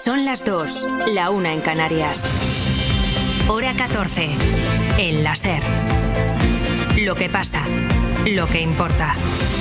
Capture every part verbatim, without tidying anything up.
Son las dos, la una en Canarias. Hora catorce. El La Ser. Lo que pasa, lo que importa.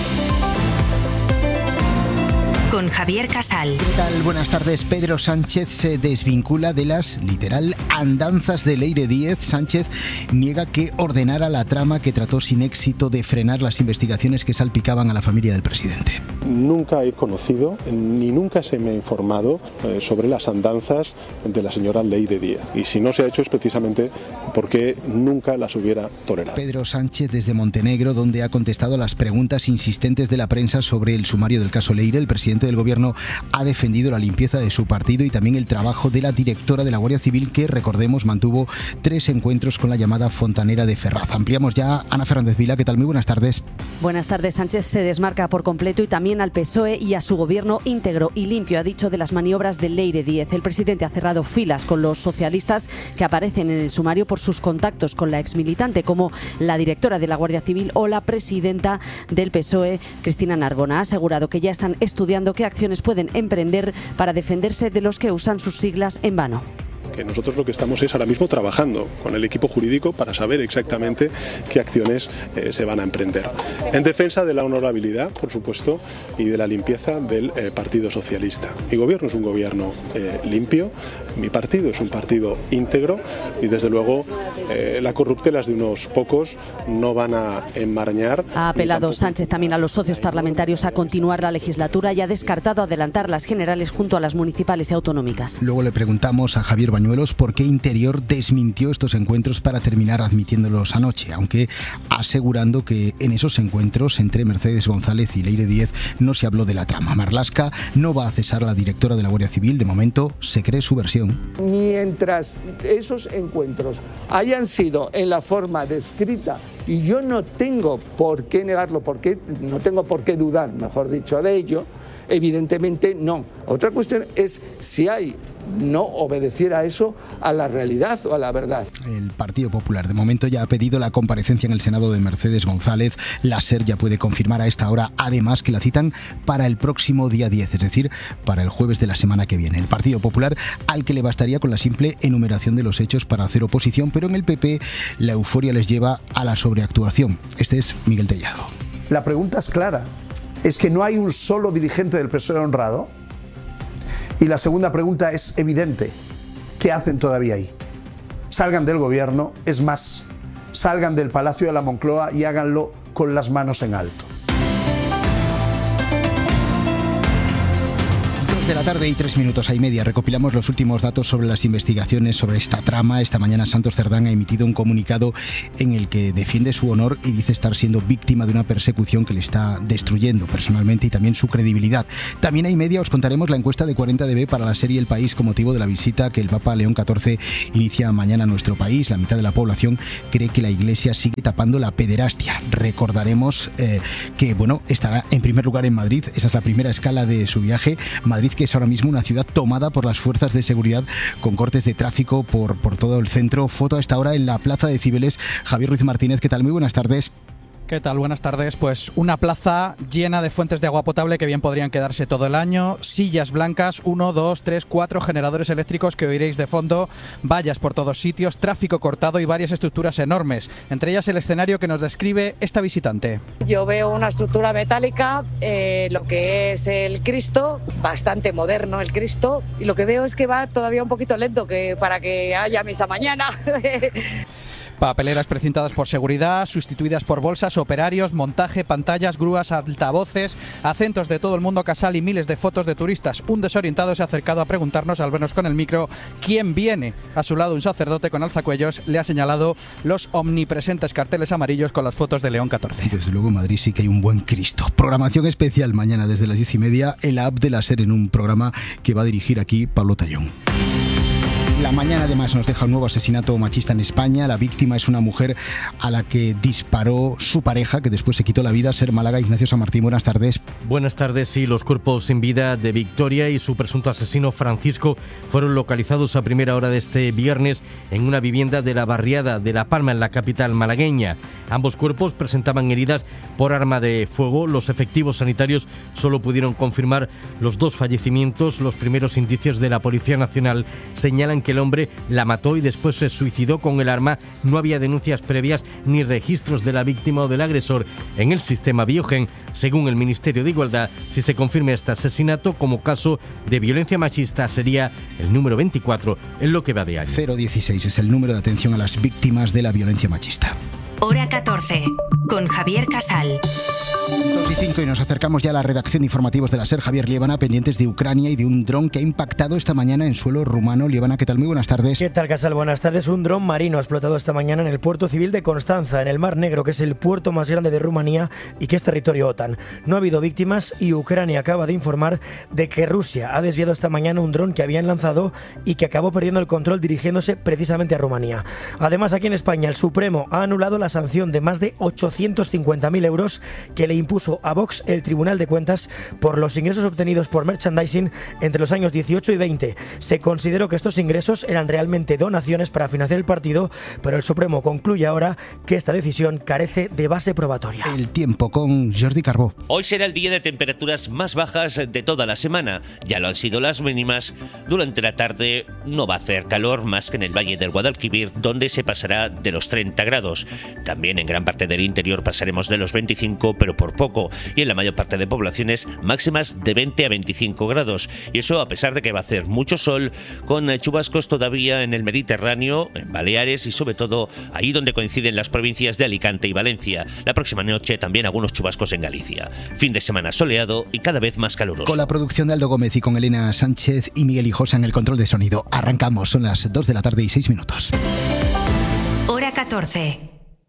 Con Javier Casal. ¿Qué tal? Buenas tardes. Pedro Sánchez se desvincula de las, literal, andanzas de Leire Díez. Sánchez niega que ordenara la trama que trató sin éxito de frenar las investigaciones que salpicaban a la familia del presidente. Nunca he conocido, ni nunca se me ha informado eh, sobre las andanzas de la señora Leire Díez. Y si no se ha hecho es precisamente porque nunca las hubiera tolerado. Pedro Sánchez desde Montenegro, donde ha contestado a las preguntas insistentes de la prensa sobre el sumario del caso Leire. El presidente del gobierno ha defendido la limpieza de su partido y también el trabajo de la directora de la Guardia Civil, que, recordemos, mantuvo tres encuentros con la llamada fontanera de Ferraz. Ampliamos ya. Ana Fernández Vila, ¿qué tal? Muy buenas tardes. Buenas tardes. Sánchez se desmarca por completo y también al P S O E y a su gobierno íntegro y limpio, ha dicho de las maniobras de Leire Díez. El presidente ha cerrado filas con los socialistas que aparecen en el sumario por sus contactos con la exmilitante, como la directora de la Guardia Civil o la presidenta del P S O E, Cristina Narbona. Ha asegurado que ya están estudiando qué acciones pueden emprender para defenderse de los que usan sus siglas en vano. Que nosotros lo que estamos es ahora mismo trabajando con el equipo jurídico para saber exactamente qué acciones eh, se van a emprender. En defensa de la honorabilidad, por supuesto, y de la limpieza del eh, Partido Socialista. Mi gobierno es un gobierno eh, limpio, mi partido es un partido íntegro y desde luego eh, las corruptelas de unos pocos no van a enmarañar. Ha apelado Sánchez también a los socios parlamentarios a continuar la legislatura y ha descartado adelantar las generales junto a las municipales y autonómicas. Luego le preguntamos a Javier Bañuelos por qué Interior desmintió estos encuentros para terminar admitiéndolos anoche, aunque asegurando que en esos encuentros entre Mercedes González y Leire Díez no se habló de la trama. Marlaska no va a cesar a la directora de la Guardia Civil. De momento se cree su versión. Mientras esos encuentros hayan sido en la forma descrita, y yo no tengo por qué negarlo, porque no tengo por qué dudar, mejor dicho, de ello, evidentemente no. Otra cuestión es si hay no obedeciera eso a la realidad o a la verdad. El Partido Popular de momento ya ha pedido la comparecencia en el Senado de Mercedes González. La SER ya puede confirmar a esta hora, además, que la citan para el próximo día diez, es decir, para el jueves de la semana que viene. El Partido Popular, al que le bastaría con la simple enumeración de los hechos para hacer oposición, pero en el P P la euforia les lleva a la sobreactuación. Este es Miguel Tellado. La pregunta es clara. ¿Es que no hay un solo dirigente del P S O E honrado? Y la segunda pregunta es evidente. ¿Qué hacen todavía ahí? Salgan del gobierno, es más, salgan del Palacio de la Moncloa y háganlo con las manos en alto. De la tarde y tres minutos y media recopilamos los últimos datos sobre las investigaciones sobre esta trama. Esta mañana Santos Cerdán ha emitido un comunicado en el que defiende su honor y dice estar siendo víctima de una persecución que le está destruyendo personalmente y también su credibilidad. También hay media os contaremos la encuesta de cuarenta D B para la serie El País con motivo de la visita que el Papa León catorce inicia mañana a nuestro país. La mitad de la población cree que la Iglesia sigue tapando la pederastia. Recordaremos eh, que bueno, estará en primer lugar en Madrid. Esa es la primera escala de su viaje. Madrid, que es ahora mismo una ciudad tomada por las fuerzas de seguridad con cortes de tráfico por, por todo el centro. Foto a esta hora en la Plaza de Cibeles. Javier Ruiz Martínez, ¿qué tal? Muy buenas tardes. ¿Qué tal? Buenas tardes. Pues una plaza llena de fuentes de agua potable que bien podrían quedarse todo el año, sillas blancas, uno, dos, tres, cuatro generadores eléctricos que oiréis de fondo, vallas por todos sitios, tráfico cortado y varias estructuras enormes, entre ellas el escenario que nos describe esta visitante. Yo veo una estructura metálica, eh, lo que es el Cristo, bastante moderno el Cristo, y lo que veo es que va todavía un poquito lento que para que haya misa mañana. Papeleras precintadas por seguridad, sustituidas por bolsas, operarios, montaje, pantallas, grúas, altavoces, acentos de todo el mundo casal y miles de fotos de turistas. Un desorientado se ha acercado a preguntarnos, al vernos con el micro, quién viene. A su lado un sacerdote con alzacuellos le ha señalado los omnipresentes carteles amarillos con las fotos de León catorce. Desde luego en Madrid sí que hay un buen Cristo. Programación especial mañana desde las diez y media en la app de la SER, en un programa que va a dirigir aquí Pablo Tallón. La mañana además nos deja un nuevo asesinato machista en España. La víctima es una mujer a la que disparó su pareja, que después se quitó la vida. Ser Málaga, Ignacio San Martín, buenas tardes. Buenas tardes. Sí, los cuerpos sin vida de Victoria y su presunto asesino Francisco fueron localizados a primera hora de este viernes en una vivienda de la barriada de La Palma, en la capital malagueña. Ambos cuerpos presentaban heridas por arma de fuego. Los efectivos sanitarios solo pudieron confirmar los dos fallecimientos. Los primeros indicios de la Policía Nacional señalan que el hombre la mató y después se suicidó con el arma. No había denuncias previas ni registros de la víctima o del agresor en el sistema Biogen. Según el Ministerio de Igualdad, si se confirma este asesinato como caso de violencia machista, sería el número veinticuatro en lo que va de año. cero dieciséis es el número de atención a las víctimas de la violencia machista. Hora catorce, con Javier Casal. dos y cinco y nos acercamos ya a la redacción de informativos de la SER. Javier Liébana, pendientes de Ucrania y de un dron que ha impactado esta mañana en suelo rumano. Liébana, ¿qué tal? Muy buenas tardes. ¿Qué tal, Casal? Buenas tardes. Un dron marino ha explotado esta mañana en el puerto civil de Constanza, en el Mar Negro, que es el puerto más grande de Rumanía y que es territorio OTAN. No ha habido víctimas y Ucrania acaba de informar de que Rusia ha desviado esta mañana un dron que habían lanzado y que acabó perdiendo el control dirigiéndose precisamente a Rumanía. Además, aquí en España, el Supremo ha anulado la sanción de más de ochocientos cincuenta mil euros que le impuso a Vox el Tribunal de Cuentas por los ingresos obtenidos por merchandising entre los años dieciocho y veinte. Se consideró que estos ingresos eran realmente donaciones para financiar el partido, pero el Supremo concluye ahora que esta decisión carece de base probatoria. El tiempo con Jordi Carbó. Hoy será el día de temperaturas más bajas de toda la semana. Ya lo han sido las mínimas. Durante la tarde no va a hacer calor más que en el Valle del Guadalquivir, donde se pasará de los treinta grados. También en gran parte del interior pasaremos de los veinticinco, pero por poco. Y en la mayor parte de poblaciones máximas de veinte a veinticinco grados. Y eso a pesar de que va a hacer mucho sol, con chubascos todavía en el Mediterráneo, en Baleares y sobre todo ahí donde coinciden las provincias de Alicante y Valencia. La próxima noche también algunos chubascos en Galicia. Fin de semana soleado y cada vez más caluroso. Con la producción de Aldo Gómez y con Elena Sánchez y Miguel Hijosa en el control de sonido. Arrancamos, son las dos de la tarde y seis minutos. Hora catorce.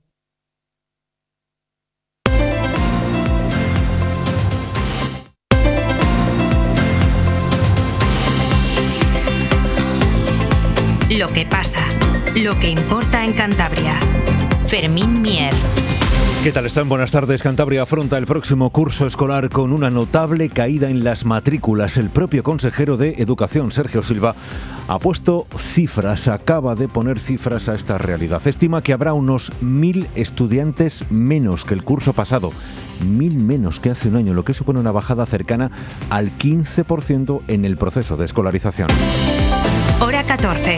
Lo que pasa, lo que importa en Cantabria. Fermín Mier. ¿Qué tal están? Buenas tardes. Cantabria afronta el próximo curso escolar con una notable caída en las matrículas. El propio consejero de Educación, Sergio Silva, ha puesto cifras, acaba de poner cifras a esta realidad. Estima que habrá unos mil estudiantes menos que el curso pasado. Mil menos que hace un año, lo que supone una bajada cercana al quince por ciento en el proceso de escolarización. Hora catorce.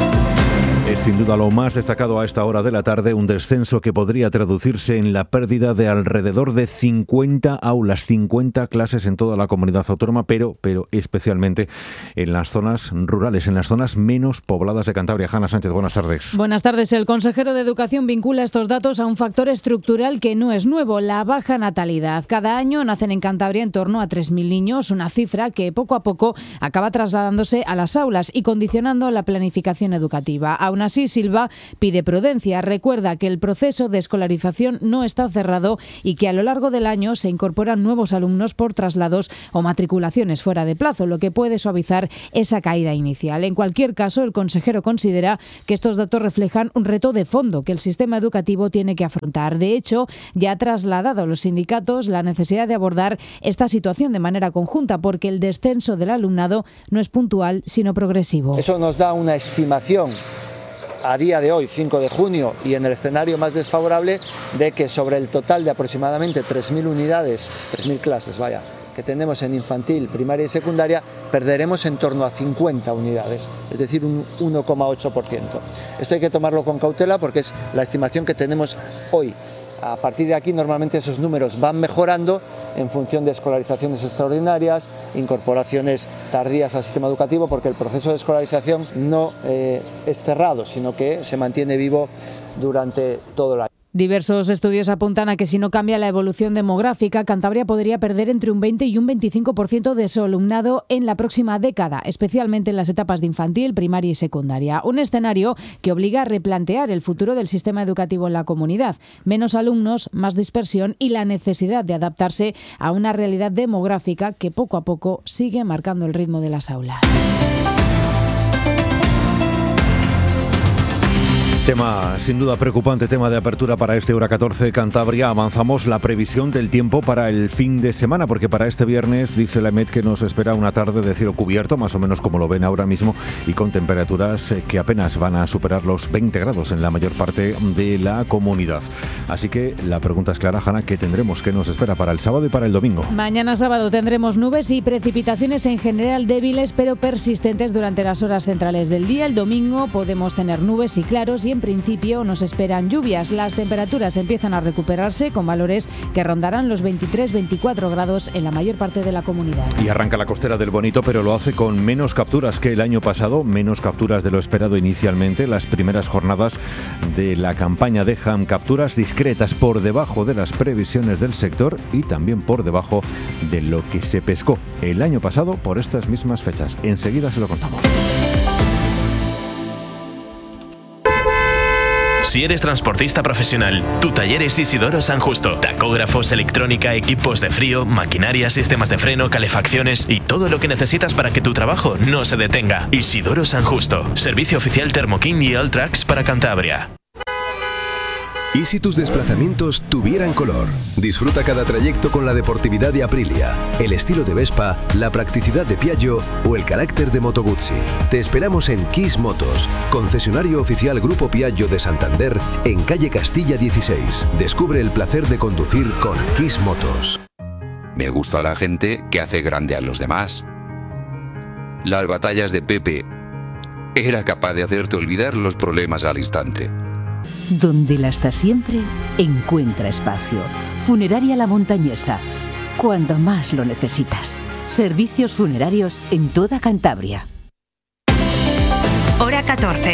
Es sin duda lo más destacado a esta hora de la tarde, un descenso que podría traducirse en la pérdida de alrededor de cincuenta aulas, cincuenta clases en toda la comunidad autónoma, pero, pero especialmente en las zonas rurales, en las zonas menos pobladas de Cantabria. Hanna Sánchez, buenas tardes. Buenas tardes. El consejero de Educación vincula estos datos a un factor estructural que no es nuevo, la baja natalidad. Cada año nacen en Cantabria en torno a tres mil niños, una cifra que poco a poco acaba trasladándose a las aulas y condicionando la planificación educativa. Aún así, Silva pide prudencia. Recuerda que el proceso de escolarización no está cerrado y que a lo largo del año se incorporan nuevos alumnos por traslados o matriculaciones fuera de plazo, lo que puede suavizar esa caída inicial. En cualquier caso, el consejero considera que estos datos reflejan un reto de fondo que el sistema educativo tiene que afrontar. De hecho, ya ha trasladado a los sindicatos la necesidad de abordar esta situación de manera conjunta, porque el descenso del alumnado no es puntual, sino progresivo. Eso nos da una estimación a día de hoy, cinco de junio, y en el escenario más desfavorable, de que sobre el total de aproximadamente tres mil unidades, tres mil clases, vaya, que tenemos en infantil, primaria y secundaria, perderemos en torno a cincuenta unidades, es decir, un uno coma ocho por ciento. Esto hay que tomarlo con cautela porque es la estimación que tenemos hoy. A partir de aquí normalmente esos números van mejorando en función de escolarizaciones extraordinarias, incorporaciones tardías al sistema educativo, porque el proceso de escolarización no eh, es cerrado, sino que se mantiene vivo durante todo el año. Diversos estudios apuntan a que si no cambia la evolución demográfica, Cantabria podría perder entre un veinte y un veinticinco por ciento de su alumnado en la próxima década, especialmente en las etapas de infantil, primaria y secundaria. Un escenario que obliga a replantear el futuro del sistema educativo en la comunidad. Menos alumnos, más dispersión y la necesidad de adaptarse a una realidad demográfica que poco a poco sigue marcando el ritmo de las aulas. Tema, sin duda, preocupante, tema de apertura para este Hora catorce Cantabria. Avanzamos la previsión del tiempo para el fin de semana, porque para este viernes dice la E M E T que nos espera una tarde de cielo cubierto, más o menos como lo ven ahora mismo, y con temperaturas que apenas van a superar los veinte grados en la mayor parte de la comunidad. Así que la pregunta es clara, Hanna, ¿qué tendremos? ¿Qué nos espera para el sábado y para el domingo? Mañana sábado tendremos nubes y precipitaciones en general débiles, pero persistentes durante las horas centrales del día. El domingo podemos tener nubes y claros, y en principio nos esperan lluvias. Las temperaturas empiezan a recuperarse con valores que rondarán los veintitrés veinticuatro grados en la mayor parte de la comunidad. Y arranca la costera del Bonito, pero lo hace con menos capturas que el año pasado, menos capturas de lo esperado inicialmente. Las primeras jornadas de la campaña dejan capturas discretas por debajo de las previsiones del sector y también por debajo de lo que se pescó el año pasado por estas mismas fechas. Enseguida se lo contamos. Si eres transportista profesional, tu taller es Isidoro San Justo. Tacógrafos, electrónica, equipos de frío, maquinaria, sistemas de freno, calefacciones y todo lo que necesitas para que tu trabajo no se detenga. Isidoro San Justo. Servicio oficial Thermo King y Alltrax para Cantabria. ¿Y si tus desplazamientos tuvieran color? Disfruta cada trayecto con la deportividad de Aprilia, el estilo de Vespa, la practicidad de Piaggio o el carácter de Moto Guzzi. Te esperamos en Kiss Motos, concesionario oficial Grupo Piaggio de Santander, en calle Castilla dieciséis. Descubre el placer de conducir con Kiss Motos. Me gusta la gente que hace grande a los demás. Las batallas de Pepe era capaz de hacerte olvidar los problemas al instante. Donde la hasta siempre encuentra espacio. Funeraria La Montañesa. Cuando más lo necesitas. Servicios funerarios en toda Cantabria. Hora catorce.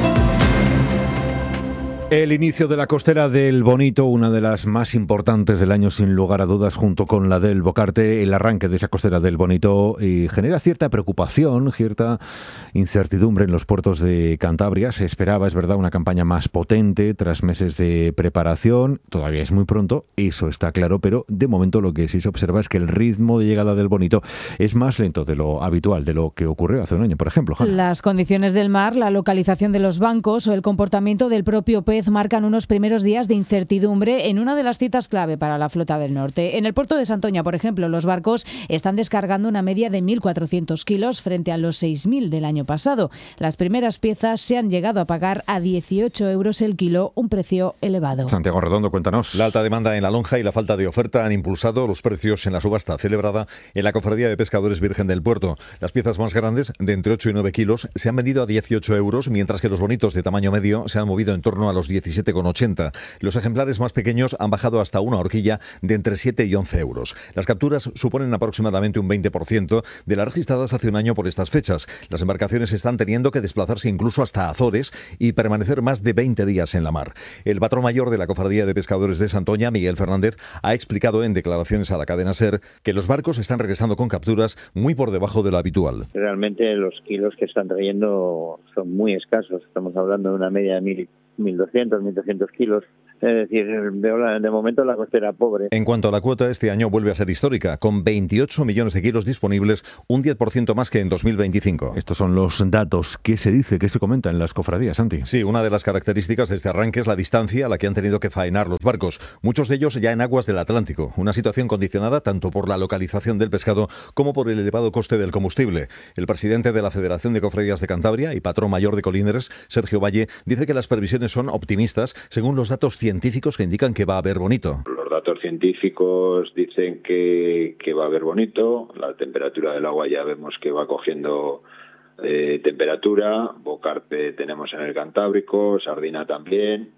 El inicio de la costera del Bonito, una de las más importantes del año sin lugar a dudas, junto con la del Bocarte. El arranque de esa costera del Bonito y genera cierta preocupación, cierta incertidumbre en los puertos de Cantabria. Se esperaba, es verdad, una campaña más potente tras meses de preparación. Todavía es muy pronto, eso está claro, pero de momento lo que sí se observa es que el ritmo de llegada del Bonito es más lento de lo habitual, de lo que ocurrió hace un año, por ejemplo. Hanna. Las condiciones del mar, la localización de los bancos o el comportamiento del propio pez marcan unos primeros días de incertidumbre en una de las citas clave para la flota del norte. En el puerto de Santoña, por ejemplo, los barcos están descargando una media de mil cuatrocientos kilos frente a los seis mil del año pasado. Las primeras piezas se han llegado a pagar a dieciocho euros el kilo, un precio elevado. Santiago Redondo, cuéntanos. La alta demanda en la lonja y la falta de oferta han impulsado los precios en la subasta celebrada en la Cofradía de Pescadores Virgen del Puerto. Las piezas más grandes, de entre ocho y nueve kilos, se han vendido a dieciocho euros, mientras que los bonitos de tamaño medio se han movido en torno a los diecisiete con ochenta. Los ejemplares más pequeños han bajado hasta una horquilla de entre siete y once euros. Las capturas suponen aproximadamente un veinte por ciento de las registradas hace un año por estas fechas. Las embarcaciones están teniendo que desplazarse incluso hasta Azores y permanecer más de veinte días en la mar. El patrón mayor de la Cofradía de Pescadores de Santoña, Miguel Fernández, ha explicado en declaraciones a la cadena SER que los barcos están regresando con capturas muy por debajo de lo habitual. Realmente los kilos que están trayendo son muy escasos. Estamos hablando de una media de mil mil doscientos, mil trescientos kilos. Es decir, veo la, de momento la costera pobre. En cuanto a la cuota, este año vuelve a ser histórica, con veintiocho millones de kilos disponibles, un diez por ciento más que en dos mil veinticinco. Estos son los datos. ¿Qué se dice, qué se comenta en las cofradías, Santi? Sí, una de las características de este arranque es la distancia a la que han tenido que faenar los barcos, muchos de ellos ya en aguas del Atlántico, una situación condicionada tanto por la localización del pescado como por el elevado coste del combustible. El presidente de la Federación de Cofradías de Cantabria y patrón mayor de Colindres, Sergio Valle, dice que las previsiones son optimistas según los datos científicos que indican que va a haber bonito. Los datos científicos dicen que, que va a haber bonito, la temperatura del agua ya vemos que va cogiendo eh, temperatura, bocarpe tenemos en el Cantábrico, sardina también,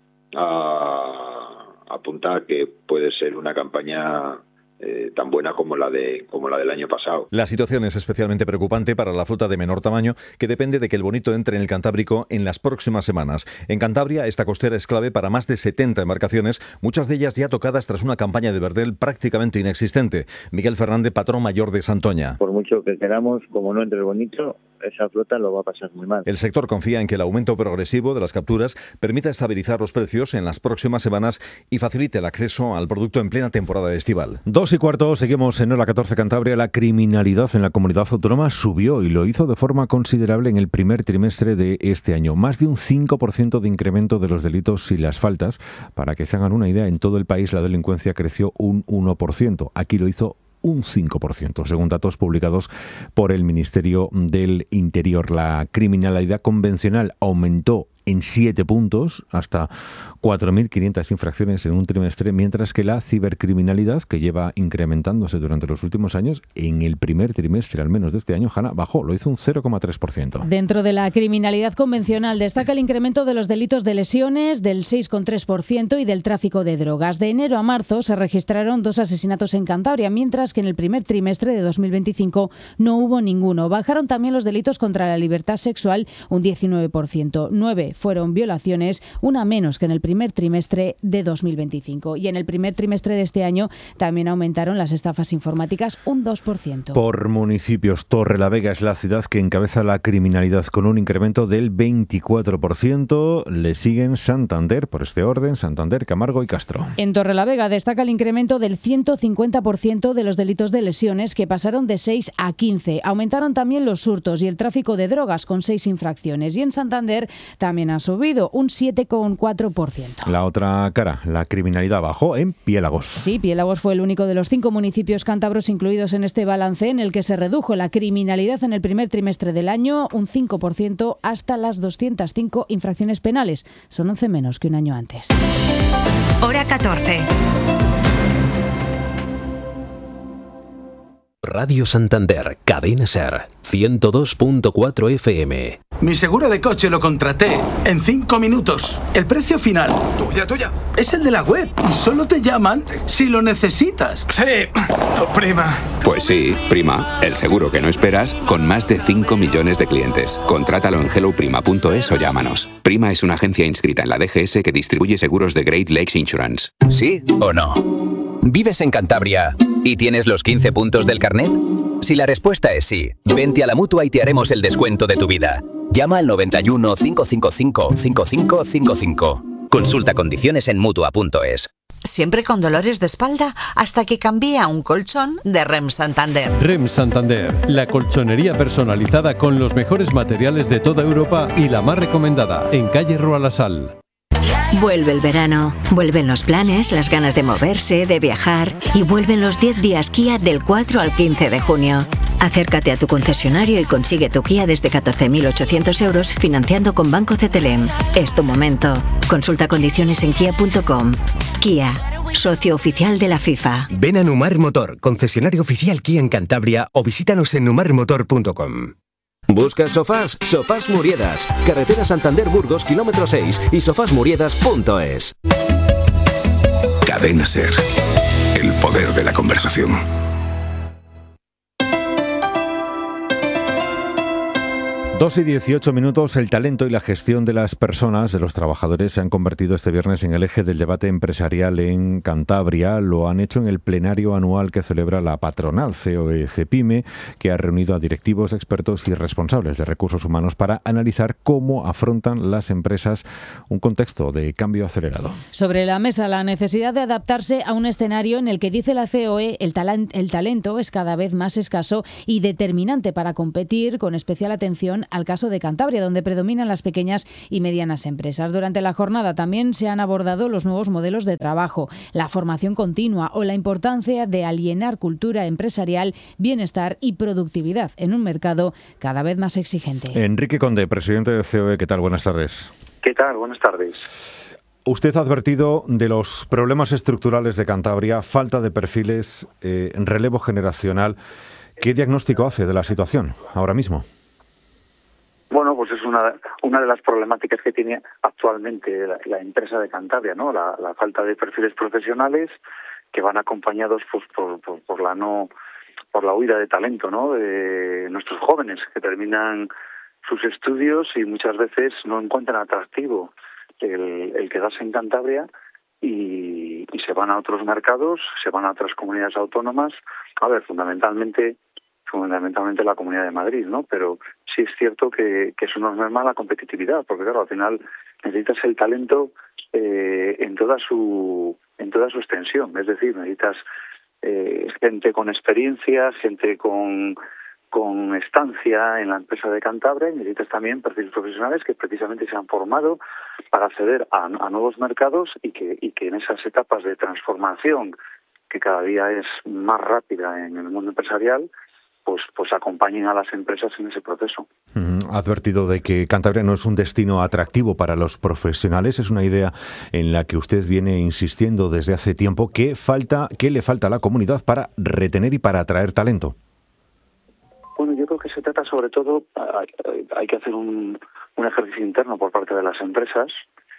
a, apunta que puede ser una campaña Eh, tan buena como la de como la del año pasado. La situación es especialmente preocupante para la flota de menor tamaño, que depende de que el bonito entre en el Cantábrico en las próximas semanas. En Cantabria, esta costera es clave para más de setenta embarcaciones, muchas de ellas ya tocadas tras una campaña de verdel prácticamente inexistente. Miguel Fernández, patrón mayor de Santoña. Por mucho que queramos, como no entre el bonito, esa flota lo va a pasar muy mal. El sector confía en que el aumento progresivo de las capturas permita estabilizar los precios en las próximas semanas y facilite el acceso al producto en plena temporada estival. Dos y cuarto, seguimos en Hora catorce Cantabria. La criminalidad en la comunidad autónoma subió y lo hizo de forma considerable en el primer trimestre de este año. Más de un cinco por ciento de incremento de los delitos y las faltas. Para que se hagan una idea, en todo el país la delincuencia creció un uno por ciento. Aquí lo hizo un cinco por ciento, según datos publicados por el Ministerio del Interior. La criminalidad convencional aumentó en siete puntos, hasta cuatro mil quinientas infracciones en un trimestre, mientras que la cibercriminalidad, que lleva incrementándose durante los últimos años, en el primer trimestre, al menos de este año, Hanna, bajó, lo hizo un cero coma tres por ciento. Dentro de la criminalidad convencional destaca el incremento de los delitos de lesiones del seis coma tres por ciento y del tráfico de drogas. De enero a marzo se registraron dos asesinatos en Cantabria, mientras que en el primer trimestre de dos mil veinticinco no hubo ninguno. Bajaron también los delitos contra la libertad sexual un diecinueve por ciento. nueve fueron violaciones, una menos que en el primer trimestre de dos mil veinticinco. Y en el primer trimestre de este año también aumentaron las estafas informáticas un dos por ciento. Por municipios, Torrelavega es la ciudad que encabeza la criminalidad con un incremento del veinticuatro por ciento. Le siguen Santander, por este orden, Santander, Camargo y Castro. En Torrelavega destaca el incremento del ciento cincuenta por ciento de los delitos de lesiones, que pasaron de seis a quince. Aumentaron también los hurtos y el tráfico de drogas, con seis infracciones. Y en Santander también ha subido un siete coma cuatro por ciento. La otra cara, la criminalidad bajó en Piélagos. Sí, Piélagos fue el único de los cinco municipios cántabros incluidos en este balance, en el que se redujo la criminalidad en el primer trimestre del año un cinco por ciento hasta las doscientas cinco infracciones penales. Son once menos que un año antes. Hora catorce. Radio Santander, Cadena Ser, ciento dos punto cuatro F M. Mi seguro de coche lo contraté en cinco minutos. El precio final, tuya, tuya, es el de la web y solo te llaman si lo necesitas. Sí, tu prima. Pues sí, prima, el seguro que no esperas con más de cinco millones de clientes. Contrátalo en hello prima punto es o llámanos. Prima es una agencia inscrita en la D G S que distribuye seguros de Great Lakes Insurance. ¿Sí o no? ¿Vives en Cantabria y tienes los quince puntos del carnet? Si la respuesta es sí, vente a la Mutua y te haremos el descuento de tu vida. Llama al noventa y uno, cinco cinco cinco, cinco cinco cinco cinco. Consulta condiciones en mutua punto es. Siempre con dolores de espalda hasta que cambié a un colchón de REM Santander. REM Santander, la colchonería personalizada con los mejores materiales de toda Europa y la más recomendada, en calle Rua La Sal. Vuelve el verano, vuelven los planes, las ganas de moverse, de viajar y vuelven los diez días Kia del cuatro al quince de junio. Acércate a tu concesionario y consigue tu Kia desde catorce mil ochocientos euros financiando con Banco C T L M. Es tu momento. Consulta condiciones en kia punto com. Kia, socio oficial de la FIFA. Ven a Numar Motor, concesionario oficial Kia en Cantabria, o visítanos en numar motor punto com. ¿Buscas sofás? Sofás Muriedas, carretera Santander-Burgos, kilómetro seis y sofás muriedas punto es. Cadena Ser, el poder de la conversación. Dos y dieciocho minutos. El talento y la gestión de las personas, de los trabajadores, se han convertido este viernes en el eje del debate empresarial en Cantabria. Lo han hecho en el plenario anual que celebra la patronal C O E Cepime, que ha reunido a directivos, expertos y responsables de recursos humanos para analizar cómo afrontan las empresas un contexto de cambio acelerado. Sobre la mesa, la necesidad de adaptarse a un escenario en el que, dice la C O E, el, talan- el talento es cada vez más escaso y determinante para competir, con especial atención al caso de Cantabria, donde predominan las pequeñas y medianas empresas. Durante la jornada también se han abordado los nuevos modelos de trabajo, la formación continua o la importancia de alienar cultura empresarial, bienestar y productividad en un mercado cada vez más exigente. Enrique Conde, presidente de C O E, ¿qué tal? Buenas tardes. ¿Qué tal? Buenas tardes. Usted ha advertido de los problemas estructurales de Cantabria, falta de perfiles, eh, relevo generacional. ¿Qué diagnóstico hace de la situación ahora mismo? Bueno, pues es una una de las problemáticas que tiene actualmente la, la empresa de Cantabria, ¿no? La, la falta de perfiles profesionales que van acompañados pues por, por, por la no por la huida de talento, ¿no? De nuestros jóvenes que terminan sus estudios y muchas veces no encuentran atractivo el, el quedarse en Cantabria y, y se van a otros mercados, se van a otras comunidades autónomas. A ver, fundamentalmente fundamentalmente la Comunidad de Madrid, ¿no? Pero sí es cierto que, que eso nos merma la competitividad, porque claro, al final necesitas el talento eh, en toda su en toda su extensión, es decir, necesitas eh, gente con experiencia, gente con con estancia en la empresa de Cantabria, y necesitas también perfiles profesionales que precisamente se han formado para acceder a, a nuevos mercados y que y que en esas etapas de transformación, que cada día es más rápida en el mundo empresarial, pues pues acompañen a las empresas en ese proceso. Ha advertido de que Cantabria no es un destino atractivo para los profesionales. Es una idea en la que usted viene insistiendo desde hace tiempo. ¿Qué falta, qué le falta a la comunidad para retener y para atraer talento? Bueno, yo creo que se trata sobre todo, hay que hacer un, un ejercicio interno por parte de las empresas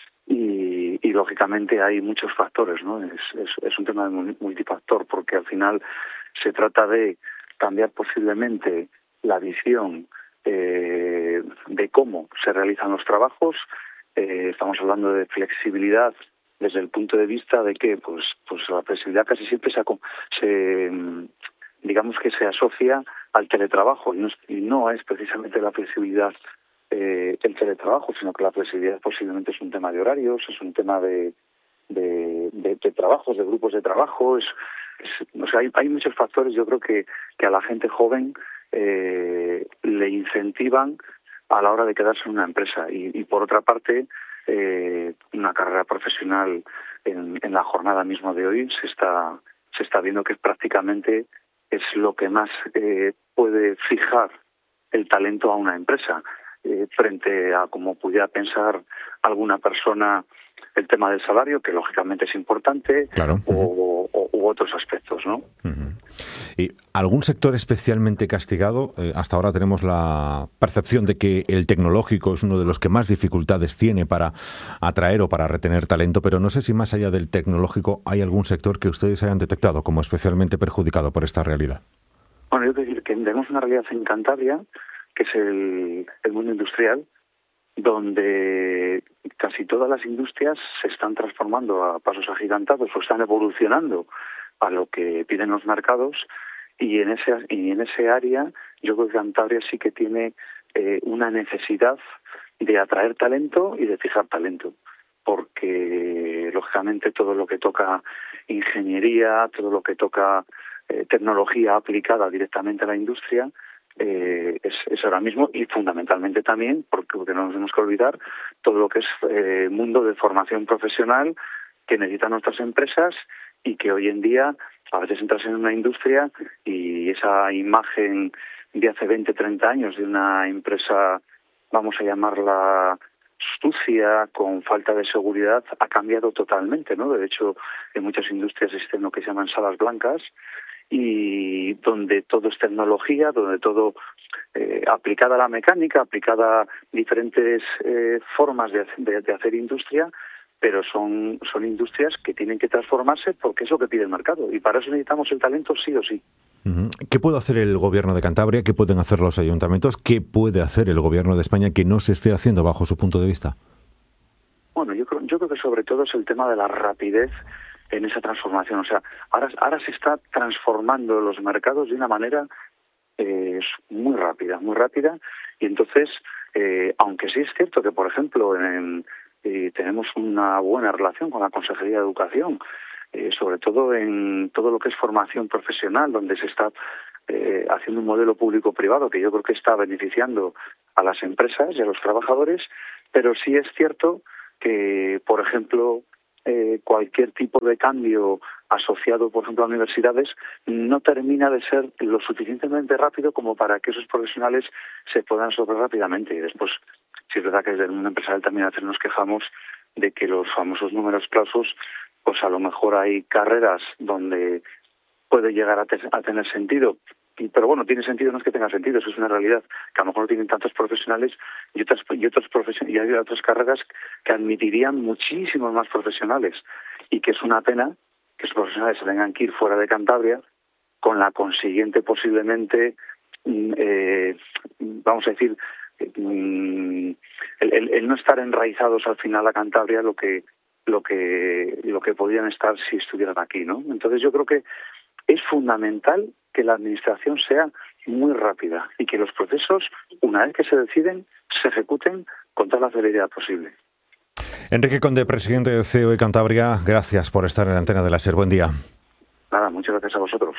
y, y lógicamente hay muchos factores, ¿no? Es, es, es un tema de multifactor, porque al final se trata de cambiar posiblemente la visión eh, de cómo se realizan los trabajos. Eh, estamos hablando de flexibilidad desde el punto de vista de que pues pues la flexibilidad casi siempre se, se digamos que se asocia al teletrabajo y no es, y no es precisamente la flexibilidad eh, el teletrabajo, sino que la flexibilidad posiblemente es un tema de horarios, es un tema de de, de, de trabajos, de grupos de trabajo, es, es o sea, hay, hay muchos factores, yo creo que, que a la gente joven eh, le incentivan a la hora de quedarse en una empresa y, y por otra parte eh, una carrera profesional en, en la jornada misma de hoy se está se está viendo que prácticamente es lo que más eh, puede fijar el talento a una empresa eh, frente a como pudiera pensar alguna persona el tema del salario, que lógicamente es importante, claro. o, o, u otros aspectos, ¿no? Uh-huh. ¿Y algún sector especialmente castigado? Eh, hasta ahora tenemos la percepción de que el tecnológico es uno de los que más dificultades tiene para atraer o para retener talento, pero no sé si más allá del tecnológico hay algún sector que ustedes hayan detectado como especialmente perjudicado por esta realidad. Bueno, yo quiero decir que tenemos una realidad en Cantabria, que es el, el mundo industrial, donde casi todas las industrias se están transformando a pasos agigantados o están evolucionando a lo que piden los mercados, y en ese y en ese área yo creo que Cantabria sí que tiene eh, una necesidad de atraer talento y de fijar talento, porque lógicamente todo lo que toca ingeniería, todo lo que toca eh, tecnología aplicada directamente a la industria, Eh, es, es ahora mismo, y fundamentalmente también, porque, porque no nos tenemos que olvidar, todo lo que es eh, mundo de formación profesional que necesitan nuestras empresas y que hoy en día a veces entras en una industria y esa imagen de hace veinte, treinta años de una empresa, vamos a llamarla sucia, con falta de seguridad, ha cambiado totalmente, ¿no? De hecho, en muchas industrias existen lo que se llaman salas blancas, y donde todo es tecnología, donde todo eh, aplicada a la mecánica, aplicada a diferentes eh, formas de, de, de hacer industria, pero son, son industrias que tienen que transformarse porque es lo que pide el mercado, y para eso necesitamos el talento sí o sí. ¿Qué puede hacer el Gobierno de Cantabria? ¿Qué pueden hacer los ayuntamientos? ¿Qué puede hacer el Gobierno de España que no se esté haciendo bajo su punto de vista? Bueno, yo creo, yo creo que sobre todo es el tema de la rapidez en esa transformación. O sea, ahora, ahora se está transformando los mercados de una manera eh, muy rápida, muy rápida, y entonces, eh, aunque sí es cierto que, por ejemplo, en, eh, tenemos una buena relación con la Consejería de Educación, eh, sobre todo en todo lo que es formación profesional, donde se está eh, haciendo un modelo público-privado que yo creo que está beneficiando a las empresas y a los trabajadores, pero sí es cierto que, por ejemplo, Eh, cualquier tipo de cambio asociado, por ejemplo, a universidades, no termina de ser lo suficientemente rápido como para que esos profesionales se puedan absorber rápidamente. Y después, si es verdad que desde el mundo empresarial también a veces nos quejamos de que los famosos números clausus, pues a lo mejor hay carreras donde puede llegar a, te- a tener sentido, pero bueno, tiene sentido, no es que tenga sentido, eso es una realidad, que a lo mejor no tienen tantos profesionales y otras y otros profesion- y hay otras carreras que admitirían muchísimos más profesionales, y que es una pena que esos profesionales se tengan que ir fuera de Cantabria, con la consiguiente posiblemente, eh, vamos a decir, eh, el, el, el no estar enraizados al final a Cantabria lo que lo que lo que podrían estar si estuvieran aquí, ¿no? Entonces yo creo que es fundamental que la administración sea muy rápida y que los procesos, una vez que se deciden, se ejecuten con toda la celeridad posible. Enrique Conde, presidente de C E O de Cantabria, gracias por estar en la antena de la SER. Buen día. Nada, muchas gracias a vosotros.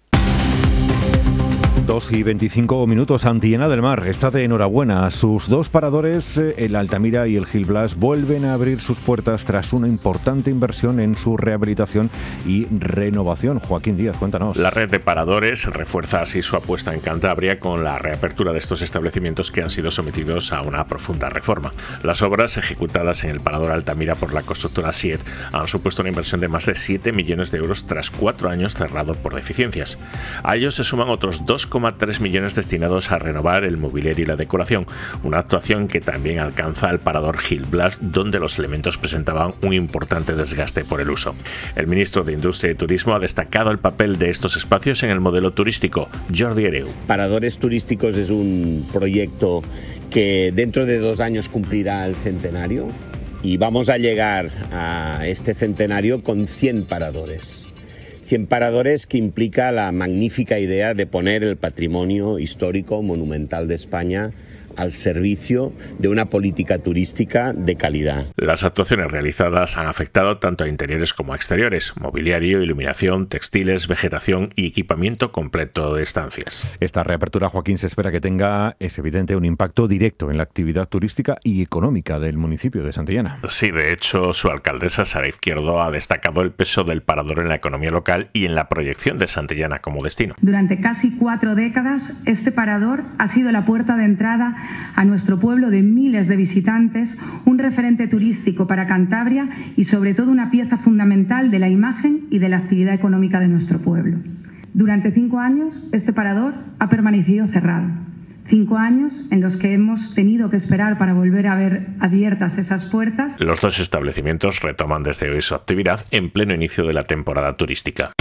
dos y veinticinco minutos. Santillana del Mar está de enhorabuena. Sus dos paradores, el Altamira y el Gil Blas, vuelven a abrir sus puertas tras una importante inversión en su rehabilitación y renovación. Joaquín Díaz, cuéntanos. La red de paradores refuerza así su apuesta en Cantabria con la reapertura de estos establecimientos que han sido sometidos a una profunda reforma. Las obras ejecutadas en el parador Altamira por la constructora S I E D han supuesto una inversión de más de siete millones de euros tras cuatro años cerrado por deficiencias. A ellos se suman otros dos coma tres millones destinados a renovar el mobiliario y la decoración, una actuación que también alcanza al parador Gil Blas, donde los elementos presentaban un importante desgaste por el uso. El ministro de Industria y Turismo ha destacado el papel de estos espacios en el modelo turístico. Jordi Hereu. Paradores Turísticos es un proyecto que dentro de dos años cumplirá el centenario y vamos a llegar a este centenario con cien paradores. cien paradores que implica la magnífica idea de poner el patrimonio histórico monumental de España al servicio de una política turística de calidad. Las actuaciones realizadas han afectado tanto a interiores como a exteriores, mobiliario, iluminación, textiles, vegetación y equipamiento completo de estancias. Esta reapertura, Joaquín, se espera que tenga, es evidente, un impacto directo en la actividad turística y económica del municipio de Santillana. Sí, de hecho, su alcaldesa, Sara Izquierdo, ha destacado el peso del parador en la economía local y en la proyección de Santillana como destino. Durante casi cuatro décadas, este parador ha sido la puerta de entrada a nuestro pueblo de miles de visitantes, un referente turístico para Cantabria y sobre todo una pieza fundamental de la imagen y de la actividad económica de nuestro pueblo. Durante cinco años este parador ha permanecido cerrado. Cinco años en los que hemos tenido que esperar para volver a ver abiertas esas puertas. Los dos establecimientos retoman desde hoy su actividad en pleno inicio de la temporada turística.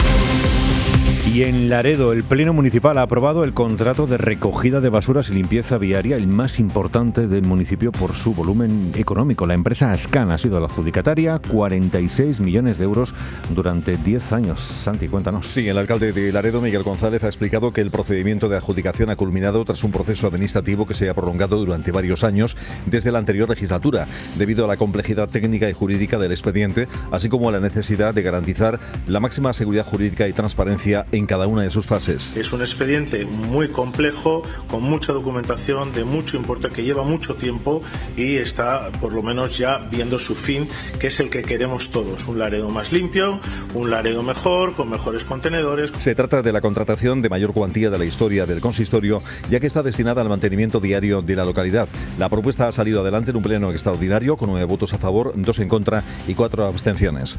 Y en Laredo, el Pleno Municipal ha aprobado el contrato de recogida de basuras y limpieza viaria, el más importante del municipio por su volumen económico. La empresa Ascan ha sido la adjudicataria, cuarenta y seis millones de euros durante diez años. Santi, cuéntanos. Sí, el alcalde de Laredo, Miguel González, ha explicado que el procedimiento de adjudicación ha culminado tras un proceso administrativo que se ha prolongado durante varios años desde la anterior legislatura, debido a la complejidad técnica y jurídica del expediente, así como a la necesidad de garantizar la máxima seguridad jurídica y transparencia en cada una de sus fases. Es un expediente muy complejo, con mucha documentación, de mucho importe, que lleva mucho tiempo y está por lo menos ya viendo su fin, que es el que queremos todos, un Laredo más limpio, un Laredo mejor, con mejores contenedores. Se trata de la contratación de mayor cuantía de la historia del consistorio, ya que está destinada al mantenimiento diario de la localidad. La propuesta ha salido adelante en un pleno extraordinario con nueve votos a favor, dos en contra y cuatro abstenciones.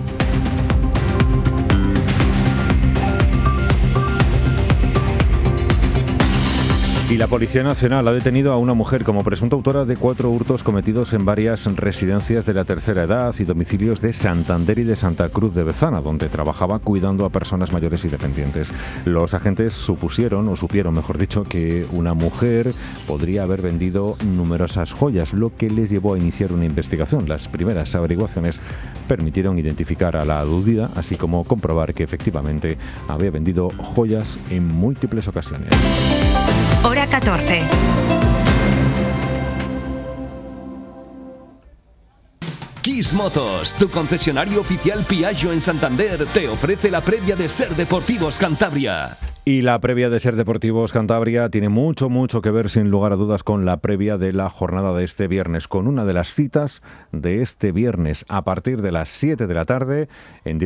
Y la Policía Nacional ha detenido a una mujer como presunta autora de cuatro hurtos cometidos en varias residencias de la tercera edad y domicilios de Santander y de Santa Cruz de Bezana, donde trabajaba cuidando a personas mayores y dependientes. Los agentes supusieron, o supieron mejor dicho, que una mujer podría haber vendido numerosas joyas, lo que les llevó a iniciar una investigación. Las primeras averiguaciones permitieron identificar a la aludida, así como comprobar que efectivamente había vendido joyas en múltiples ocasiones. Hora catorce. Kiss Motos, tu concesionario oficial Piaggio en Santander, te ofrece la previa de Ser Deportivos Cantabria. Y la previa de Ser Deportivos Cantabria tiene mucho, mucho que ver, sin lugar a dudas, con la previa de la jornada de este viernes, con una de las citas de este viernes a partir de las siete de la tarde en